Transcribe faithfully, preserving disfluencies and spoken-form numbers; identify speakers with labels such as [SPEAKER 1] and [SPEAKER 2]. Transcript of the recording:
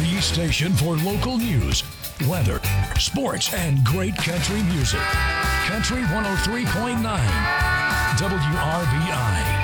[SPEAKER 1] the station for local news, weather, sports, and great country music. Country one oh three point nine W R B I.